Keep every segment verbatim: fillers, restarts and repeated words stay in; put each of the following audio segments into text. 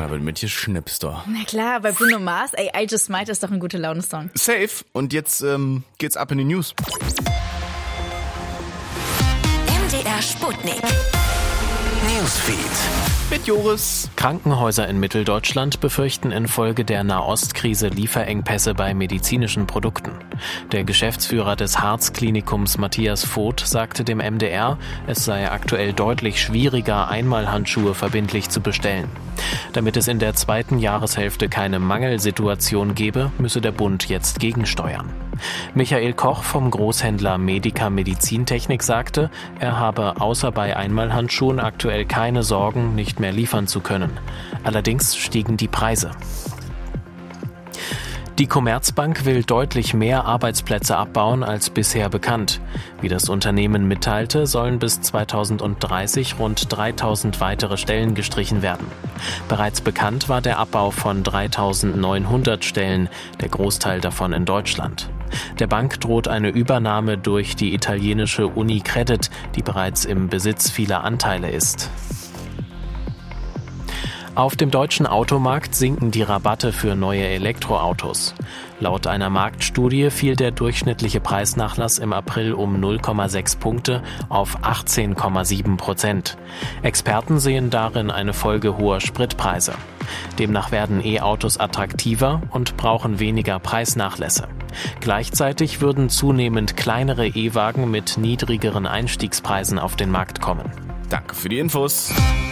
aber mit dir schnippst doch. Na klar, bei Bruno Mars, ey, I Just Might ist doch ein gute Laune-Song. Safe. Und jetzt ähm, geht's ab in die News. M D R Sputnik. Newsfeed. Mit Joris. Krankenhäuser in Mitteldeutschland befürchten infolge der Nahostkrise Lieferengpässe bei medizinischen Produkten. Der Geschäftsführer des Harz-Klinikums Matthias Voth sagte dem M D R, es sei aktuell deutlich schwieriger, Einmalhandschuhe verbindlich zu bestellen. Damit es in der zweiten Jahreshälfte keine Mangelsituation gebe, müsse der Bund jetzt gegensteuern. Michael Koch vom Großhändler Medica Medizintechnik sagte, er habe außer bei Einmalhandschuhen aktuell keine Sorgen, nicht mehr liefern zu können. Allerdings stiegen die Preise. Die Commerzbank will deutlich mehr Arbeitsplätze abbauen als bisher bekannt. Wie das Unternehmen mitteilte, sollen bis zweitausenddreißig rund dreitausend weitere Stellen gestrichen werden. Bereits bekannt war der Abbau von dreitausendneunhundert Stellen, der Großteil davon in Deutschland. Der Bank droht eine Übernahme durch die italienische UniCredit, die bereits im Besitz vieler Anteile ist. Auf dem deutschen Automarkt sinken die Rabatte für neue Elektroautos. Laut einer Marktstudie fiel der durchschnittliche Preisnachlass im April um null Komma sechs Punkte auf achtzehn Komma sieben Prozent. Experten sehen darin eine Folge hoher Spritpreise. Demnach werden E-Autos attraktiver und brauchen weniger Preisnachlässe. Gleichzeitig würden zunehmend kleinere E-Wagen mit niedrigeren Einstiegspreisen auf den Markt kommen. Danke für die Infos.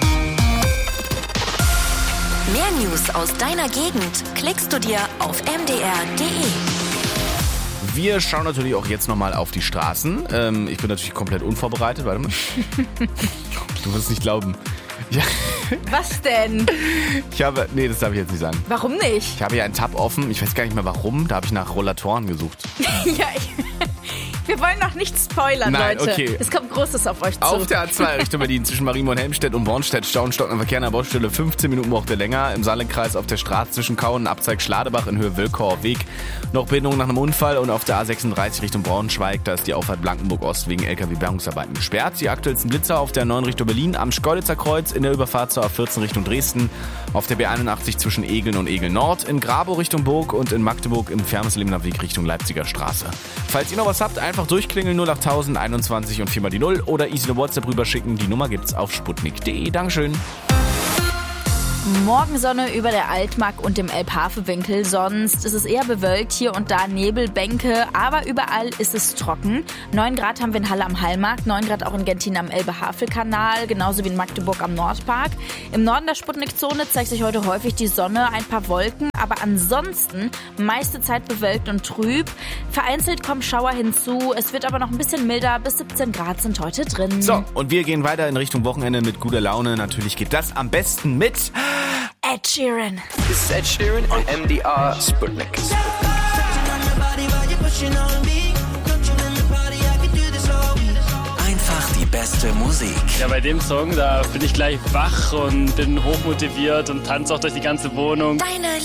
Mehr News aus deiner Gegend klickst du dir auf m d r punkt d e. Wir schauen natürlich auch jetzt nochmal auf die Straßen. Ähm, ich bin natürlich komplett unvorbereitet. Warte mal. Du wirst es nicht glauben. Ja. Was denn? Ich habe, nee, das darf ich jetzt nicht sagen. Warum nicht? Ich habe hier einen Tab offen. Ich weiß gar nicht mehr warum. Da habe ich nach Rollatoren gesucht. Ja, ich... Wir wollen noch nicht spoilern, Nein, Leute. Okay. Es kommt Großes auf euch zu. Auf der A zwei Richtung Berlin zwischen Marienborn, Helmstedt und Bornstedt stauen stockender Verkehr an der Baustelle. fünfzehn Minuten braucht er länger. Im Saarlandkreis auf der Straße zwischen Kauen und Abzeig Schladebach in Höhe Wilkauer Weg. Noch Behinderung nach einem Unfall. Und auf der A sechsunddreißig Richtung Braunschweig, da ist die Auffahrt Blankenburg-Ost wegen L K W-Bergungsarbeiten gesperrt. Die aktuellsten Blitzer auf der neun Richtung Berlin am Schkeuditzer Kreuz in der Überfahrt zur A vierzehn Richtung Dresden. Auf der B einundachtzig zwischen Egeln und Egeln Nord. In Grabow Richtung Burg und in Magdeburg im Fermeslebener Weg Richtung Leipziger Straße. Falls ihr noch was habt, einfach durchklingeln null acht tausend einundzwanzig und viermal die null oder easy eine WhatsApp rüberschicken. Die Nummer gibt's auf sputnik punkt d e. Dankeschön. Morgensonne über der Altmark und dem Elbhafenwinkel. Sonst ist es eher bewölkt, hier und da Nebelbänke, aber überall ist es trocken. neun Grad haben wir in Halle am Hallmarkt, neun Grad auch in Gentin am Elbe-Havel-Kanal, genauso wie in Magdeburg am Nordpark. Im Norden der Sputnik-Zone zeigt sich heute häufig die Sonne, ein paar Wolken, aber ansonsten meiste Zeit bewölkt und trüb. Vereinzelt kommen Schauer hinzu, es wird aber noch ein bisschen milder, bis siebzehn Grad sind heute drin. So, und wir gehen weiter in Richtung Wochenende mit guter Laune. Natürlich geht das am besten mit Ed Sheeran. This is Ed Sheeran on M D R Sputnik. Einfach die beste Musik. Ja, bei dem Song, da bin ich gleich wach und bin hochmotiviert und tanze auch durch die ganze Wohnung. Deine